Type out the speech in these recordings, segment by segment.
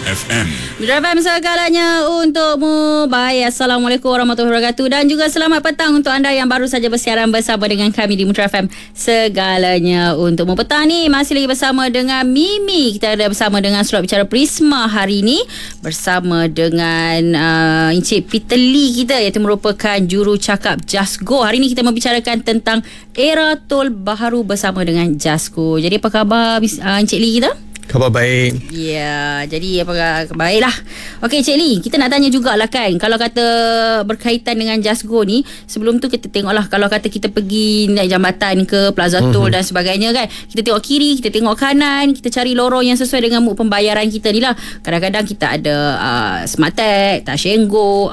FM. Mitra FM segalanya untukmu. Baik, Assalamualaikum warahmatullahi wabarakatuh. Dan juga selamat petang untuk anda yang baru saja bersiaran bersama dengan kami di Mitra FM segalanya untukmu. Petang ni masih lagi bersama dengan Mimi. Kita ada bersama dengan Slot Bicara Prisma hari ini bersama dengan Encik Peter Lee kita, iaitu merupakan juru cakap Just Go. Hari ini kita membicarakan tentang era tol baharu bersama dengan Just Go. Jadi apa khabar Encik Lee kita? Khabar baik. Ya, jadi apa baiklah. Okey Cik Lee, kita nak tanya jugalah kan, kalau kata berkaitan dengan Just Go ni, sebelum tu kita tengoklah, kalau kata kita pergi naik jambatan ke Plaza Tol dan sebagainya kan, kita tengok kiri, kita tengok kanan, kita cari lorong yang sesuai dengan mood pembayaran kita ni lah. Kadang-kadang kita ada Smart Tag, Touch 'n Go,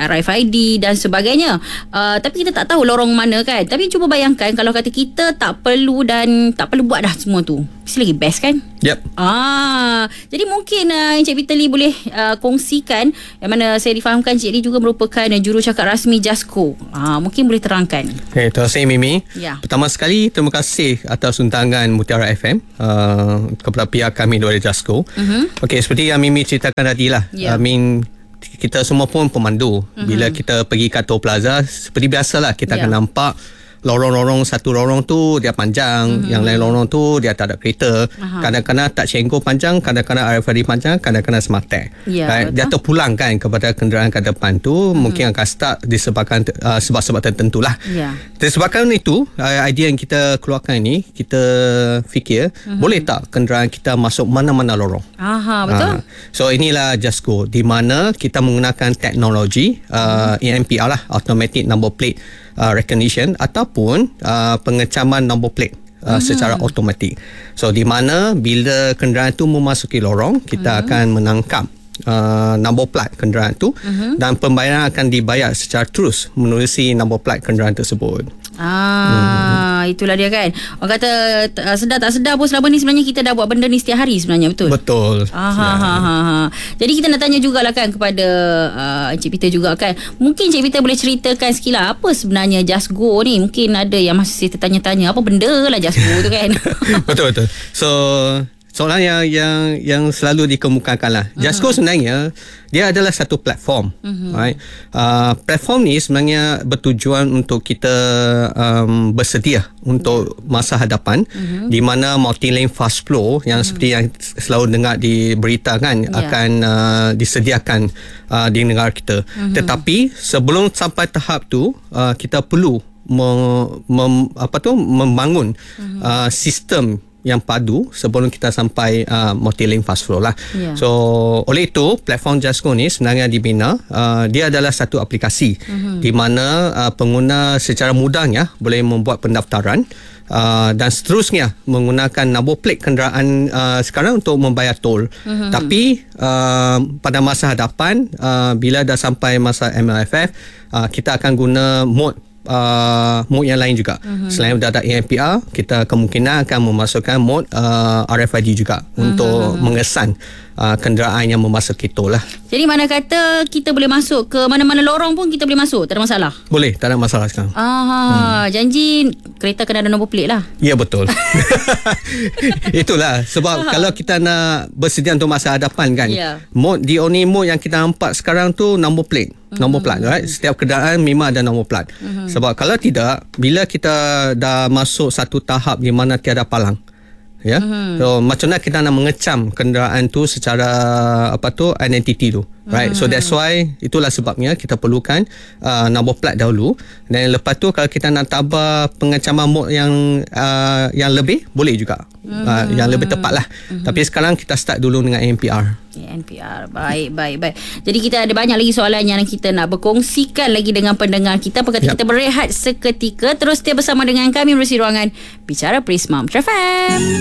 RFID dan sebagainya. Tapi kita tak tahu lorong mana kan. Tapi cuba bayangkan kalau kata kita tak perlu buat dah semua tu. Mesti lagi best kan? Yep. Jadi mungkin Encik Peter Lee boleh kongsikan, yang mana saya difahamkan Encik Lee juga merupakan juru cakap rasmi Just Go. Mungkin boleh terangkan. Okay, terima kasih Mimi. Ya. Pertama sekali, terima kasih atas undangan Mutiara FM kepada pihak kami dari Just Go. Okey, seperti yang Mimi ceritakan tadi lah. Ya. Kita semua pun pemandu. Bila kita pergi kat Toll Plaza, seperti biasalah kita akan nampak lorong-lorong, satu lorong tu dia panjang, yang lain lorong tu dia tak ada kereta. Kadang-kadang Touch 'n Go panjang, kadang-kadang RFID panjang, kadang-kadang Smart Tag. Dia terpulang kan kepada kenderaan ke depan tu, mungkin akan start disebabkan sebab-sebab tertentu lah. Disebabkan itu, idea yang kita keluarkan ni, kita fikir boleh tak kenderaan kita masuk mana-mana lorong. Betul. So inilah Just Go, di mana kita menggunakan teknologi ANPR lah, Automatic Number Plate Recognition, ataupun pengecaman nombor plate secara automatik. So di mana bila kenderaan itu memasuki lorong, kita akan menangkap nombor plat kenderaan itu, dan pembayaran akan dibayar secara terus menerusi nombor plat kenderaan tersebut. Itulah dia kan. Orang kata sedar tak sedar pun selama ni sebenarnya kita dah buat benda ni setiap hari sebenarnya, betul? Betul. Jadi kita nak tanya jugalah kan kepada Encik Peter juga kan. Mungkin Encik Peter boleh ceritakan sikit lah, apa sebenarnya Just Go ni? Mungkin ada yang masih tertanya-tanya, apa benda lah Just Go tu kan? Betul. So soalan yang selalu dikemukakan lah. Just Go sebenarnya dia adalah satu platform. Right? Platform ni sebenarnya bertujuan untuk kita bersedia untuk masa hadapan, di mana multi-lane fast flow yang seperti yang selalu dengar di berita kan, akan disediakan di negara kita. Tetapi sebelum sampai tahap tu, kita perlu membangun sistem yang padu sebelum kita sampai multi-lane fast flow lah. So oleh itu platform Just Go ni sebenarnya dibina, dia adalah satu aplikasi di mana pengguna secara mudahnya boleh membuat pendaftaran dan seterusnya menggunakan nombor plate kenderaan sekarang untuk membayar tol. Tapi pada masa hadapan, bila dah sampai masa MLFF, kita akan guna mode yang lain juga. Selain daripada ANPR, kita kemungkinan akan memasukkan mode RFID juga untuk mengesan kenderaan yang memasuki tol lah. Jadi mana kata kita boleh masuk ke mana-mana lorong pun kita boleh masuk, tak ada masalah? Boleh, tak ada masalah sekarang. Janji kereta kena ada nombor plate lah. Ya, betul. Itulah sebab kalau kita nak bersedia untuk masa hadapan kan, mode, the only mode yang kita nampak sekarang tu nombor plate. Nombor plat, right? Setiap kenderaan memang ada nombor plat. Sebab kalau tidak, bila kita dah masuk satu tahap di mana tiada palang, so macam mana kita nak mengecam kenderaan tu secara identity tu, right? So that's why, itulah sebabnya kita perlukan nombor plat dahulu, dan lepas tu kalau kita nak tambah pengecaman mode yang lebih, boleh juga. Yang lebih tepat lah. Tapi sekarang kita start dulu dengan ANPR. ANPR. Baik. Jadi kita ada banyak lagi soalan yang kita nak berkongsikan lagi dengan pendengar kita. Kita berehat seketika. Terus stay bersama dengan kami menerusi ruangan Bicara Prisma Mitra FM.